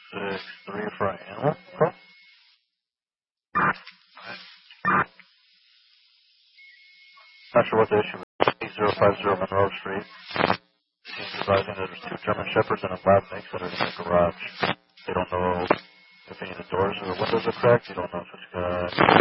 6-3 for an animal. Okay. Not sure what the issue is. 8050 Monroe Street. Seems advising that there's 2 German Shepherds and a lab mix that are in the garage. They don't know if any of the doors or the windows are cracked. They don't know if it's